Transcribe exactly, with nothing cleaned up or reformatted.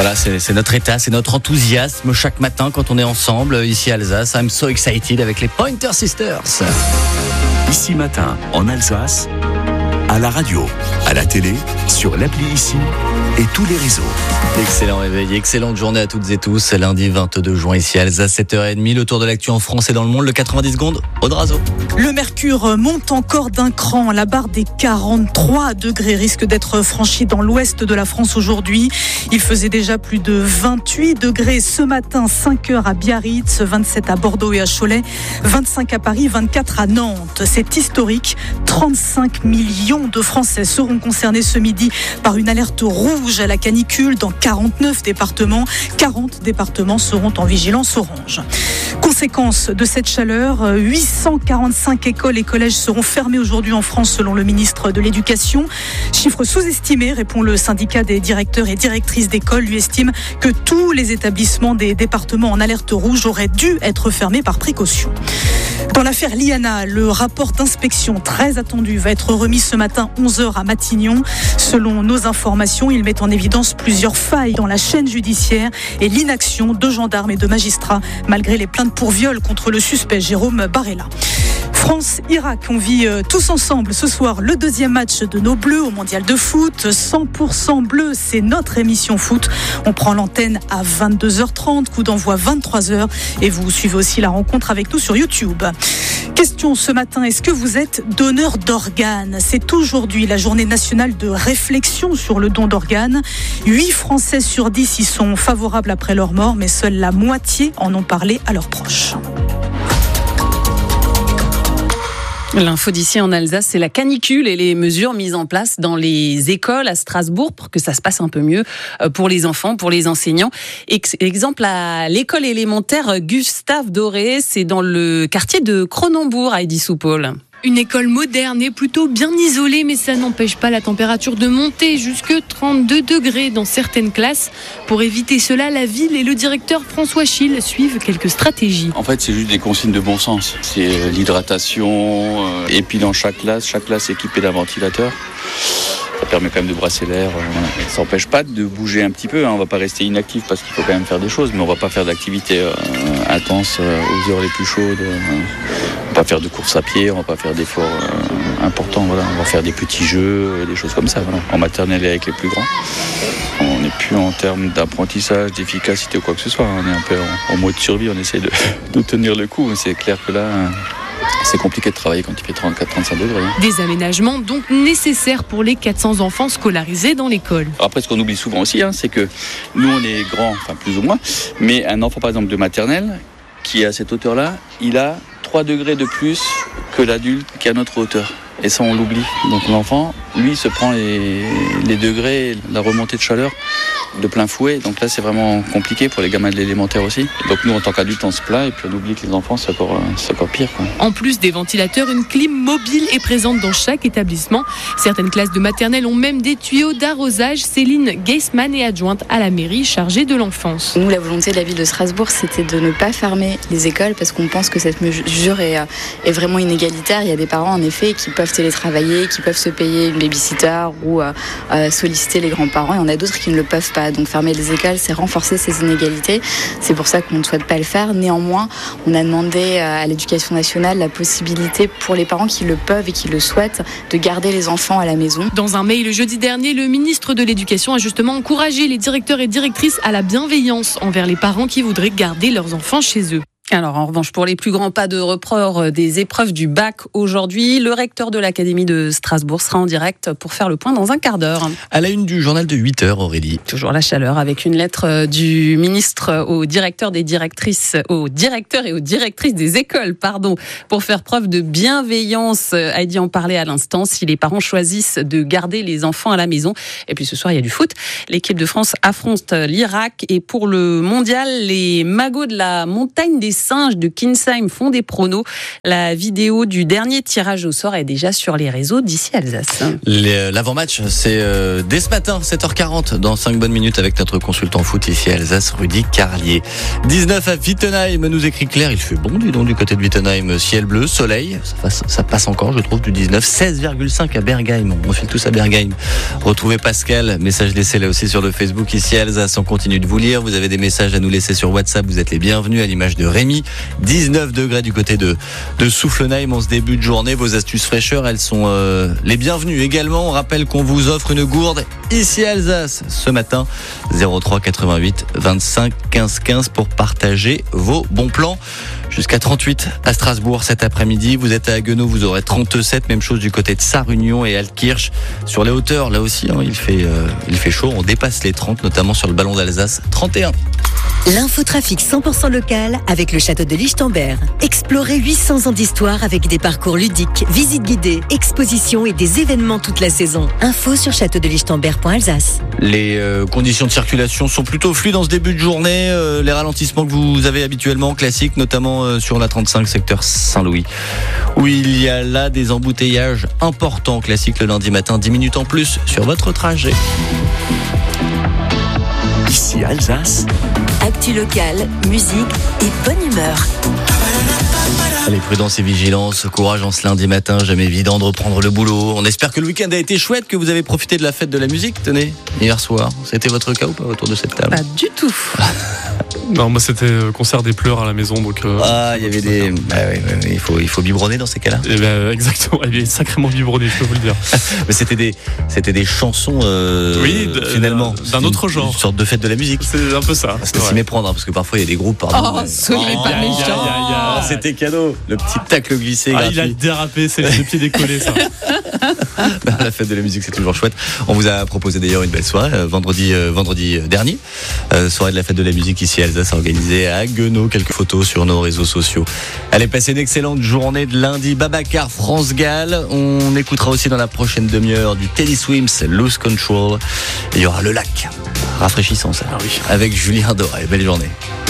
Voilà, c'est, c'est notre état, c'est notre enthousiasme chaque matin quand on est ensemble ici à Alsace. I'm so excited avec les Pointer Sisters. Ici Matin, en Alsace, à la radio, à la télé, sur l'appli Ici et tous les réseaux. Excellent réveil, excellente journée à toutes et tous. C'est lundi vingt-deux juin ici à Alsace, sept heures trente. Le tour de l'actu en France et dans le monde, le quatre-vingt-dix secondes, Aude Razo. Le mercure monte encore d'un cran. La barre des quarante-trois degrés risque d'être franchie dans l'ouest de la France aujourd'hui. Il faisait déjà plus de vingt-huit degrés ce matin, cinq heures à Biarritz, vingt-sept à Bordeaux et à Cholet, vingt-cinq à Paris, vingt-quatre à Nantes. C'est historique. trente-cinq millions de Français seront concernés ce midi par une alerte rouge à la canicule dans quarante-neuf départements. quarante départements seront en vigilance orange. Conséquence de cette chaleur, huit cent quarante-cinq écoles et collèges seront fermés aujourd'hui en France selon le ministre de l'Éducation. Chiffre sous-estimé, répond le syndicat des directeurs et directrices d'école. Lui estime que tous les établissements des départements en alerte rouge auraient dû être fermés par précaution. Dans l'affaire Liana, le rapport d'inspection très attendu va être remis ce matin onze heures à Matignon. Selon nos informations, il met en évidence plusieurs failles dans la chaîne judiciaire et l'inaction de gendarmes et de magistrats malgré les plaintes pour viol contre le suspect Jérôme Barella. France-Irak, on vit tous ensemble ce soir le deuxième match de nos Bleus au mondial de foot. cent pour cent bleu, c'est notre émission foot. On prend l'antenne à vingt-deux heures trente, coup d'envoi vingt-trois heures. Et vous suivez aussi la rencontre avec nous sur YouTube. Question ce matin, est-ce que vous êtes donneur d'organes ? C'est aujourd'hui la journée nationale de réflexion sur le don d'organes. huit Français sur dix y sont favorables après leur mort, mais seule la moitié en ont parlé à leurs proches. L'info d'ici en Alsace, c'est la canicule et les mesures mises en place dans les écoles à Strasbourg pour que ça se passe un peu mieux pour les enfants, pour les enseignants. Exemple à l'école élémentaire Gustave Doré, c'est dans le quartier de Cronenbourg, Heidi Soupol. Une école moderne et plutôt bien isolée, mais ça n'empêche pas la température de monter jusque trente-deux degrés dans certaines classes. Pour éviter cela, la ville et le directeur François Schill suivent quelques stratégies. En fait, c'est juste des consignes de bon sens. C'est l'hydratation, et puis dans chaque classe, chaque classe est équipée d'un ventilateur. Ça permet quand même de brasser l'air. Ça n'empêche pas de bouger un petit peu. On ne va pas rester inactif parce qu'il faut quand même faire des choses, mais on ne va pas faire d'activités euh, intenses euh, aux heures les plus chaudes. Euh, on ne va pas faire de course à pied, on ne va pas faire d'efforts euh, importants. Voilà. On va faire des petits jeux, des choses comme ça. Voilà. En maternelle et avec les plus grands. On n'est plus en termes d'apprentissage, d'efficacité ou quoi que ce soit. On est un peu en, en mode survie. On essaie de, de tenir le coup. C'est clair que là... c'est compliqué de travailler quand il fait trente-quatre à trente-cinq degrés. Des aménagements donc nécessaires pour les quatre cents enfants scolarisés dans l'école. Après, ce qu'on oublie souvent aussi, hein, c'est que nous, on est grands, enfin plus ou moins, mais un enfant, par exemple, de maternelle, qui est à cette hauteur-là, il a trois degrés de plus que l'adulte qui est à notre hauteur. Et ça, on l'oublie. Donc l'enfant, lui, se prend les, les degrés, la remontée de chaleur de plein fouet. Donc là, c'est vraiment compliqué pour les gamins de l'élémentaire aussi. Donc nous, en tant qu'adultes, on se plaint et puis on oublie que les enfants, c'est encore, c'est encore pire, quoi. En plus des ventilateurs, une clim mobile est présente dans chaque établissement. Certaines classes de maternelle ont même des tuyaux d'arrosage. Céline Geisman est adjointe à la mairie chargée de l'enfance. Nous, la volonté de la ville de Strasbourg, c'était de ne pas fermer les écoles parce qu'on pense que cette mesure est, est vraiment inégalitaire. Il y a des parents, en effet, qui peuvent télétravailler, qui peuvent se payer une babysitter ou euh, euh, solliciter les grands-parents. Et on a d'autres qui ne le peuvent pas. Donc fermer les écoles, c'est renforcer ces inégalités. C'est pour ça qu'on ne souhaite pas le faire. Néanmoins, on a demandé à l'Éducation nationale la possibilité pour les parents qui le peuvent et qui le souhaitent de garder les enfants à la maison. Dans un mail jeudi dernier, le ministre de l'Éducation a justement encouragé les directeurs et directrices à la bienveillance envers les parents qui voudraient garder leurs enfants chez eux. Alors, en revanche, pour les plus grands, pas de report des épreuves du bac aujourd'hui. Le recteur de l'Académie de Strasbourg sera en direct pour faire le point dans un quart d'heure. À la une du journal de huit heures, Aurélie. Toujours la chaleur avec une lettre du ministre au directeur des directrices, aux directeurs et aux directrices des écoles, pardon, pour faire preuve de bienveillance. Heidi en parlait à l'instant. Si les parents choisissent de garder les enfants à la maison. Et puis ce soir, il y a du foot. L'équipe de France affronte l'Irak. Et pour le mondial, les magots de la montagne des singes de Kinsheim font des pronos. La vidéo du dernier tirage au sort est déjà sur les réseaux d'ici Alsace. Les, l'avant-match, c'est euh, dès ce matin, sept heures quarante, dans cinq bonnes minutes avec notre consultant foot ici à Alsace, Rudy Carlier. dix-neuf à Wittenheim, nous écrit Claire, il fait bon du nom du côté de Wittenheim, ciel bleu, soleil, ça passe, ça passe encore je trouve du dix-neuf, seize virgule cinq à Bergheim, on file tous à Bergheim. Retrouvez Pascal, message laissé là aussi sur le Facebook ici à Alsace, on continue de vous lire, vous avez des messages à nous laisser sur WhatsApp, vous êtes les bienvenus à l'image de Rémi, dix-neuf degrés du côté de, de Soufflenheim en ce début de journée, vos astuces fraîcheurs, elles sont euh, les bienvenues également, on rappelle qu'on vous offre une gourde ici à Alsace ce matin, zéro trois quatre-vingt-huit vingt-cinq quinze quinze pour partager vos bons plans. Jusqu'à trente-huit à Strasbourg cet après-midi. Vous êtes à Haguenau, vous aurez trente-sept. Même chose du côté de Sarre-Union et Altkirch. Sur les hauteurs, là aussi, hein, il fait, euh, il fait chaud. On dépasse les trente, notamment sur le ballon d'Alsace. trente et un. L'infotrafic cent pour cent local avec le château de Lichtenberg. Explorez huit cents ans d'histoire avec des parcours ludiques, visites guidées, expositions et des événements toute la saison. Info sur château de lichtenberg point alsace. Les euh, conditions de circulation sont plutôt fluides en ce début de journée. Euh, les ralentissements que vous avez habituellement classiques, notamment euh, sur la trente-cinq secteur Saint-Louis, où il y a là des embouteillages importants classiques le lundi matin. dix minutes en plus sur votre trajet. Ici Alsace. Actu locale, musique et bonne humeur. Allez, prudence et vigilance, courage en ce lundi matin, jamais évident de reprendre le boulot. On espère que le week-end a été chouette, que vous avez profité de la fête de la musique, tenez, hier soir. C'était votre cas ou pas autour de cette table? Pas du tout. Non, moi c'était euh, concert des pleurs à la maison, donc. Euh, ah, il y avait des. Bah oui, oui, oui, il faut, il faut biberonner dans ces cas-là. Eh ben, exactement, il est sacrément biberonné, je peux vous le dire. Mais c'était des, c'était des chansons. Euh, oui, d- finalement. D'un autre genre. Une sorte de fête de la musique. C'est un peu ça. C'était s'y méprendre, hein, parce que parfois il y a des groupes. Pardon, Oh, mais... soyez oh, pas méchants. oh, c'était cadeau. Le petit tacle glissé. Ah, il a dérapé, c'est les pieds décollés, ça. La fête de la musique, c'est toujours chouette. On vous a proposé d'ailleurs une belle soirée euh, vendredi, euh, vendredi dernier. Euh, soirée de la fête de la musique ici à Alsace, organisée à Haguenau. Quelques photos sur nos réseaux sociaux. Allez, passez une excellente journée de lundi. Babacar, France-Galles. On écoutera aussi dans la prochaine demi-heure du Teddy Swims, Lose Control. Et il y aura le lac. Rafraîchissant ça. Ah oui. Avec Julien Doré. Belle journée.